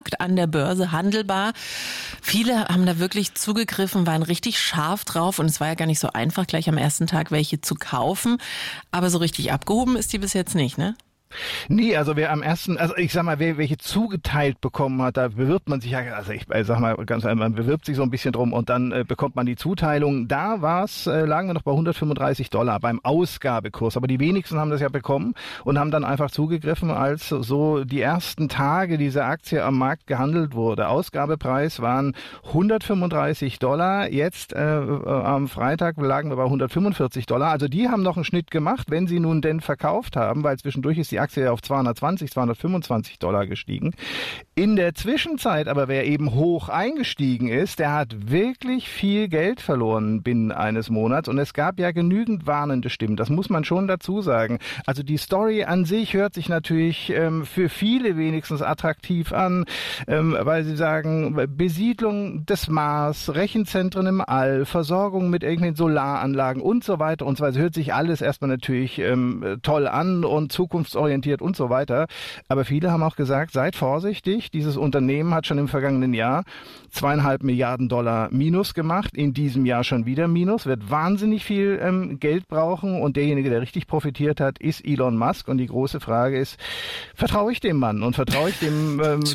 Markt an der Börse handelbar. Viele haben da wirklich zugegriffen, waren richtig scharf drauf und es war ja gar nicht so einfach, gleich am ersten Tag welche zu kaufen. Aber so richtig abgehoben ist die bis jetzt nicht, ne? Nee, also wer am ersten, also ich sag mal, wer welche zugeteilt bekommen hat, da bewirbt man sich ja, also ich sag mal ganz einfach, man bewirbt sich so ein bisschen drum und dann bekommt man die Zuteilung. Da lagen wir noch bei $135 beim Ausgabekurs, aber die wenigsten haben das ja bekommen und haben dann einfach zugegriffen, als so die ersten Tage diese Aktie am Markt gehandelt wurde. Ausgabepreis waren $135, jetzt am Freitag lagen wir bei $145, also die haben noch einen Schnitt gemacht, wenn sie nun denn verkauft haben, weil zwischendurch ist die Aktie auf $220, $225 gestiegen. In der Zwischenzeit aber, wer eben hoch eingestiegen ist, der hat wirklich viel Geld verloren binnen eines Monats und es gab ja genügend warnende Stimmen, das muss man schon dazu sagen. Also die Story an sich hört sich natürlich für viele wenigstens attraktiv an, weil sie sagen, Besiedlung des Mars, Rechenzentren im All, Versorgung mit irgendwelchen Solaranlagen und so weiter und so weiter. Hört sich alles erstmal natürlich toll an und zukunftsorientiert und so weiter. Aber viele haben auch gesagt, seid vorsichtig. Dieses Unternehmen hat schon im vergangenen Jahr $2,5 Milliarden Minus gemacht. In diesem Jahr schon wieder Minus. Wird wahnsinnig viel Geld brauchen. Und derjenige, der richtig profitiert hat, ist Elon Musk. Und die große Frage ist, vertraue ich dem Mann? Und vertraue ich dem,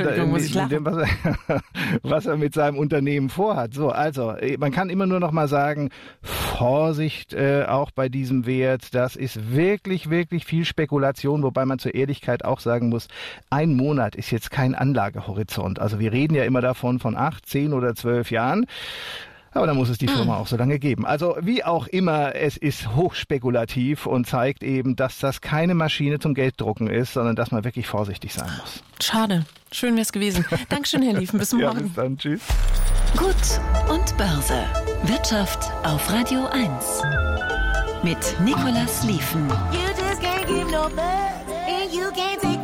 was er mit seinem Unternehmen vorhat? So, also, man kann immer nur noch mal sagen, Vorsicht auch bei diesem Wert. Das ist wirklich, wirklich viel Spekulation, wobei man zur Ehrlichkeit auch sagen muss, ein Monat ist jetzt kein Anlagehorizont. Also wir reden ja immer davon von 8, 10 oder 12 Jahren. Aber da muss es die Firma auch so lange geben. Also wie auch immer, es ist hochspekulativ und zeigt eben, dass das keine Maschine zum Gelddrucken ist, sondern dass man wirklich vorsichtig sein muss. Schade. Schön wär's gewesen. Dankeschön, Herr Liefen. Bis morgen. Ja, bis dann. Tschüss. Gut und Börse. Wirtschaft auf Radio 1. Mit Nicolas Liefen. You just can't give no fuss, and you can't take